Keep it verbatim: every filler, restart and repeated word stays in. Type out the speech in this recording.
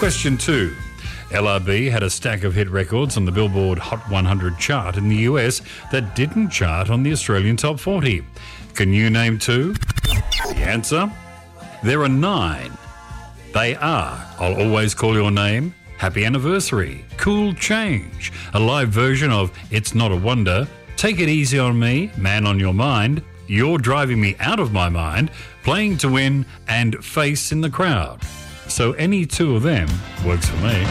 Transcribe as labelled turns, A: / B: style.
A: Question two. L R B had a stack of hit records on the Billboard Hot one hundred chart in the U S that didn't chart on the Australian Top forty. Can you name two? The answer? There are nine. They are I'll Always Call Your Name, Happy Anniversary, Cool Change, a live version of It's Not a Wonder, Take It Easy on Me, Man on Your Mind, You're Driving Me Out of My Mind, Playing to Win, and Face in the Crowd. So any two of them works for me.